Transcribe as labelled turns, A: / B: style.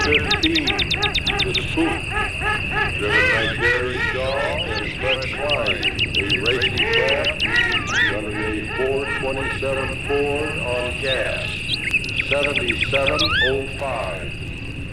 A: 15, The Spook, driven by Gary Shaw and Fred Klein, a racing craft running a 427 Ford on gas, 7705.